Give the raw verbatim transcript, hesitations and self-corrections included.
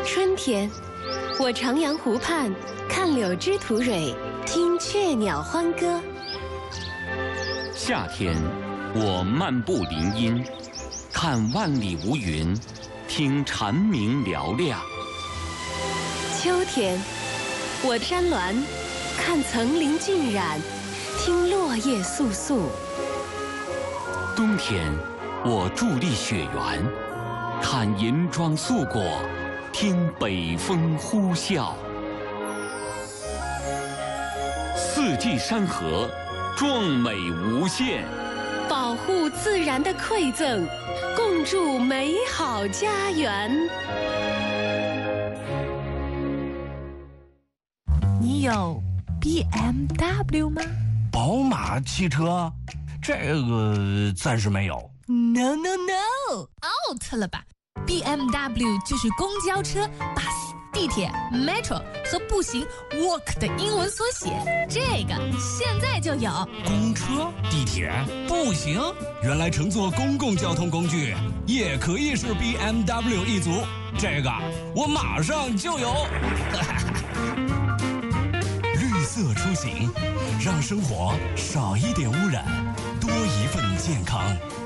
春天，我徜徉湖畔，看柳枝吐蕊，听雀鸟欢歌。 夏天，我漫步林荫，看万里无云，听蝉鸣嘹亮。 秋天，我山峦，看层林尽染，听落叶簌簌。 冬天，我伫立雪原，看银装素裹，听北风呼啸。四季山河，壮美无限。 保护自然的馈赠，共筑美好家园。 你有 B M W 吗？ 宝马汽车，这个暂时没有。 No no no，out 了吧 ？B M W 就是公交车、bus、地铁、metro 和步行 walk 的英文缩写。这个现在就有。 公车、地铁、步行，原来乘坐公共交通工具也可以是 B M W 一族。这个我马上就有。绿色出行，让生活少一点污染，多一份健康。